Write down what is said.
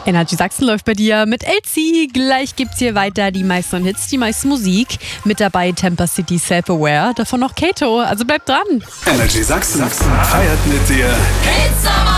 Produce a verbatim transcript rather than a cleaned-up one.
Energy Sachsen läuft bei dir mit L C. Gleich gibt's hier weiter die meisten Hits, die meiste Musik. Mit dabei Temper City Self-Aware, davon noch Kato. Also bleibt dran. Energy Sachsen feiert mit dir. Hits